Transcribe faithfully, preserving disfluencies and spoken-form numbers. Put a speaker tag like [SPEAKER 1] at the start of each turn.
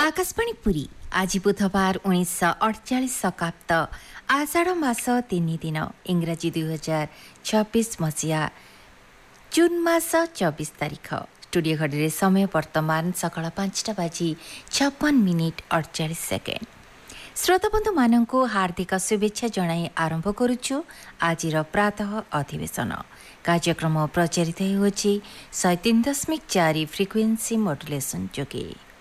[SPEAKER 1] आकाशवाणी पुरी आज बुधबार उन्नीस अड़चाश सकाप्त आषाढ़ मास तीन दिन इंग्राजी दुई हजार छब्बीस मसीहा जून मास चौबीस तारीख स्टूडियो घड़ी समय वर्तमान सकाल पांचटा बाजी छप्पन मिनिट अड़चाश सेकेंड। श्रोताबंधु मानक हार्दिक शुभेच्छा जनाई आरंभ करुचु आज प्रातः अधिवेशन कार्यक्रम प्रचारित होछि शहे तीन दशमिक चार फ्रिक्वेन्सी मॉड्युलेशन जोगे।